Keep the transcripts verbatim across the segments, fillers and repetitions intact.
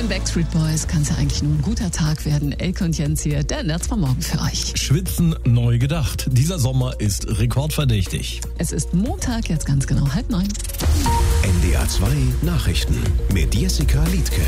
Backstreet Boys kann es ja eigentlich nur ein guter Tag werden. Elke und Jens hier, der Nerds vom Morgen für euch. Schwitzen neu gedacht. Dieser Sommer ist rekordverdächtig. Es ist Montag, jetzt ganz genau halb neun. N D R zwei Nachrichten mit Jessica Liedtke.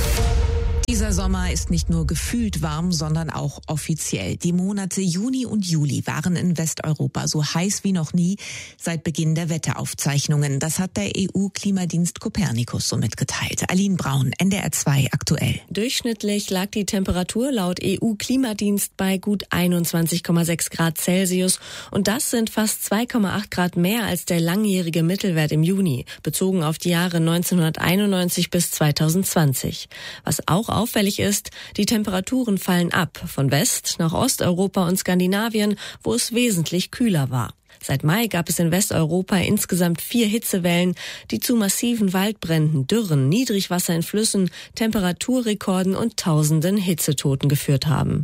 Dieser Sommer ist nicht nur gefühlt warm, sondern auch offiziell. Die Monate Juni und Juli waren in Westeuropa so heiß wie noch nie seit Beginn der Wetteraufzeichnungen. Das hat der E U-Klimadienst Copernicus so mitgeteilt. Aline Braun, N D R zwei aktuell. Durchschnittlich lag die Temperatur laut E U-Klimadienst bei gut einundzwanzig Komma sechs Grad Celsius. Und das sind fast zwei Komma acht Grad mehr als der langjährige Mittelwert im Juni, bezogen auf die Jahre neunzehnhunderteinundneunzig bis zweitausendzwanzig. Was auch auffällig ist, die Temperaturen fallen ab, von West nach Osteuropa und Skandinavien, wo es wesentlich kühler war. Seit Mai gab es in Westeuropa insgesamt vier Hitzewellen, die zu massiven Waldbränden, Dürren, Niedrigwasser in Flüssen, Temperaturrekorden und tausenden Hitzetoten geführt haben.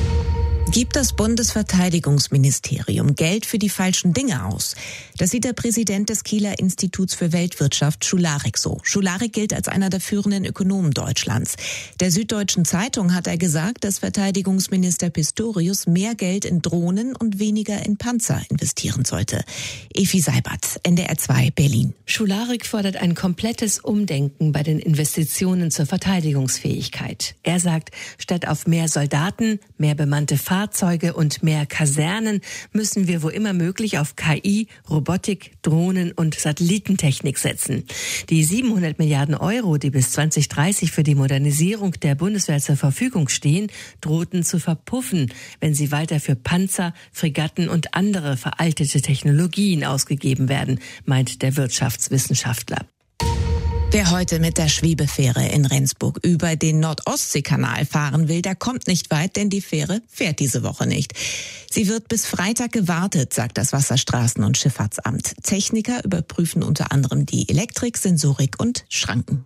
Gibt das Bundesverteidigungsministerium Geld für die falschen Dinge aus? Das sieht der Präsident des Kieler Instituts für Weltwirtschaft, Schularik, so. Schularik gilt als einer der führenden Ökonomen Deutschlands. Der Süddeutschen Zeitung hat er gesagt, dass Verteidigungsminister Pistorius mehr Geld in Drohnen und weniger in Panzer investieren sollte. Efi Seibert, N D R zwei, Berlin. Schularik fordert ein komplettes Umdenken bei den Investitionen zur Verteidigungsfähigkeit. Er sagt, statt auf mehr Soldaten, mehr bemannte Fahrzeuge und mehr Kasernen müssen wir wo immer möglich auf K I, Robotik, Drohnen und Satellitentechnik setzen. Die siebenhundert Milliarden Euro, die bis zwanzig dreißig für die Modernisierung der Bundeswehr zur Verfügung stehen, drohten zu verpuffen, wenn sie weiter für Panzer, Fregatten und andere veraltete Technologien ausgegeben werden, meint der Wirtschaftswissenschaftler. Wer heute mit der Schwebefähre in Rendsburg über den Nord-Ostsee-Kanal fahren will, der kommt nicht weit, denn die Fähre fährt diese Woche nicht. Sie wird bis Freitag gewartet, sagt das Wasserstraßen- und Schifffahrtsamt. Techniker überprüfen unter anderem die Elektrik, Sensorik und Schranken.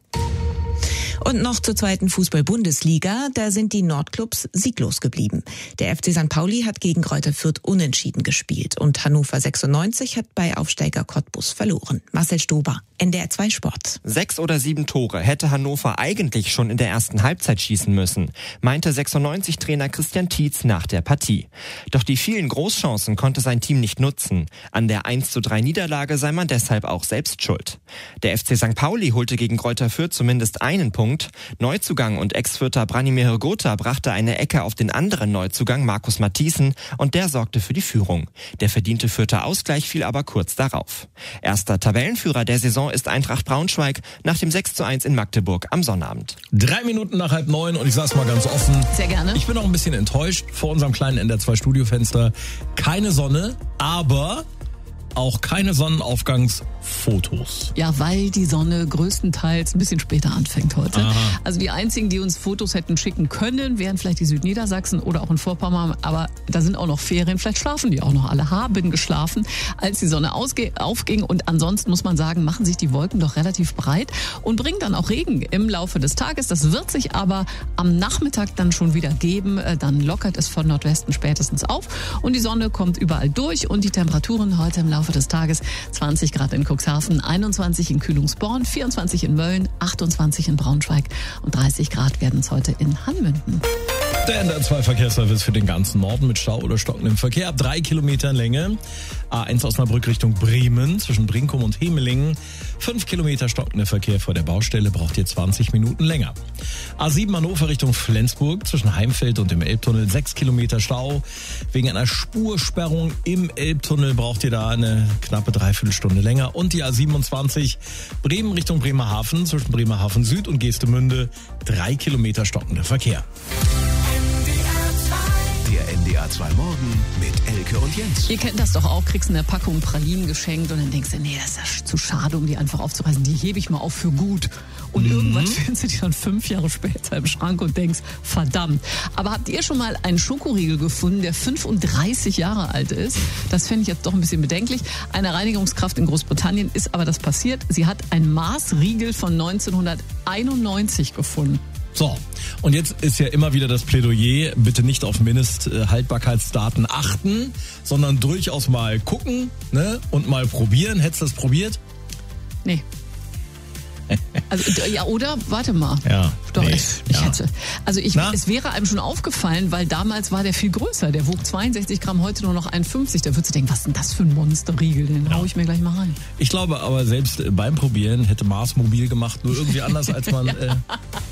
Und noch zur zweiten Fußball-Bundesliga, da sind die Nordclubs sieglos geblieben. Der F C Sankt Pauli hat gegen Greuther Fürth unentschieden gespielt und Hannover sechsundneunzig hat bei Aufsteiger Cottbus verloren. Marcel Stober, N D R zwei Sport. Sechs oder sieben Tore hätte Hannover eigentlich schon in der ersten Halbzeit schießen müssen, meinte sechsundneunzig-Trainer Christian Tietz nach der Partie. Doch die vielen Großchancen konnte sein Team nicht nutzen. An der eins zu drei Niederlage sei man deshalb auch selbst schuld. Der F C Sankt Pauli holte gegen Greuther Fürth zumindest einen Punkt. Neuzugang und Ex-Fürther Branimir Hrgota brachte eine Ecke auf den anderen Neuzugang Markus Matthiesen und der sorgte für die Führung. Der verdiente Fürther Ausgleich fiel aber kurz darauf. Erster Tabellenführer der Saison ist Eintracht Braunschweig nach dem sechs zu eins in Magdeburg am Sonnabend. Drei Minuten nach halb neun und ich sag's mal ganz offen. Sehr gerne. Ich bin auch ein bisschen enttäuscht vor unserem kleinen N D R zwei Studiofenster. Keine Sonne, aber auch keine Sonnenaufgangsfotos. Ja, weil die Sonne größtenteils ein bisschen später anfängt heute. Aha. Also die einzigen, die uns Fotos hätten schicken können, wären vielleicht die Südniedersachsen oder auch in Vorpommern. Aber da sind auch noch Ferien. Vielleicht schlafen die auch noch alle. Haben geschlafen, als die Sonne ausge- aufging. Und ansonsten muss man sagen, machen sich die Wolken doch relativ breit und bringen dann auch Regen im Laufe des Tages. Das wird sich aber am Nachmittag dann schon wieder geben. Dann lockert es von Nordwesten spätestens auf. Und die Sonne kommt überall durch. Und die Temperaturen heute im Laufe des Tages zwanzig Grad in Cuxhaven, einundzwanzig in Kühlungsborn, vierundzwanzig in Mölln, achtundzwanzig in Braunschweig und dreißig Grad werden es heute in Hanmünden. Der N D R zwei Verkehrsservice für den ganzen Norden mit Stau oder stockendem Verkehr ab drei Kilometern Länge. A eins Osnabrück Richtung Bremen zwischen Brinkum und Hemelingen. fünf Kilometer stockender Verkehr vor der Baustelle, braucht ihr zwanzig Minuten länger. A sieben Hannover Richtung Flensburg zwischen Heimfeld und dem Elbtunnel sechs Kilometer Stau. Wegen einer Spursperrung im Elbtunnel braucht ihr da eine knappe Dreiviertelstunde länger. Und die A siebenundzwanzig Bremen Richtung Bremerhaven zwischen Bremerhaven Süd und Geestemünde drei Kilometer stockender Verkehr. Der N D R zwei Morgen mit Elke und Jens. Ihr kennt das doch auch, kriegst eine Packung Pralinen geschenkt und dann denkst du, nee, das ist zu schade, um die einfach aufzureißen. Die hebe ich mal auf für gut. Und mhm. irgendwann findest du die dann fünf Jahre später im Schrank und denkst, verdammt. Aber habt ihr schon mal einen Schokoriegel gefunden, der fünfunddreißig Jahre alt ist? Das fände ich jetzt doch ein bisschen bedenklich. Eine Reinigungskraft in Großbritannien ist aber das passiert. Sie hat einen Mars-Riegel von neunzehnhunderteinundneunzig gefunden. So, und jetzt ist ja immer wieder das Plädoyer, bitte nicht auf Mindesthaltbarkeitsdaten achten, sondern durchaus mal gucken, ne, und mal probieren. Hättest du das probiert? Nee. Also, ja, oder, warte mal. Ja. Doch, nee, ich, ich ja. hätte. Also ich, Na? es wäre einem schon aufgefallen, weil damals war der viel größer. Der wog zweiundsechzig Gramm, heute nur noch einundfünfzig. Da würdest du denken, was ist denn das für ein Monsterriegel? Den hau ich mir gleich mal rein. Ich glaube aber, selbst beim Probieren hätte Mars mobil gemacht, nur irgendwie anders, als man... äh,